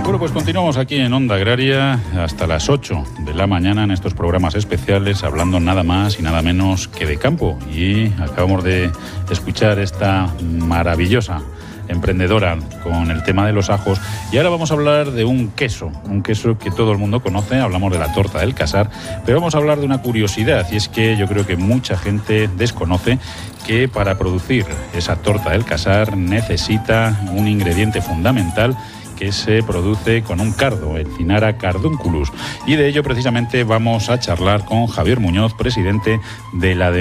Bueno, pues continuamos aquí en Onda Agraria hasta las 8 de la mañana en estos programas especiales, hablando nada más y nada menos que de campo. Y acabamos de escuchar esta maravillosa emprendedora con el tema de los ajos, y ahora vamos a hablar de un queso que todo el mundo conoce. Hablamos de la torta del Casar, pero vamos a hablar de una curiosidad, y es que yo creo que mucha gente desconoce que para producir esa torta del Casar necesita un ingrediente fundamental que se produce con un cardo, el Cynara cardunculus, y de ello precisamente vamos a charlar con Javier Muñoz, presidente de la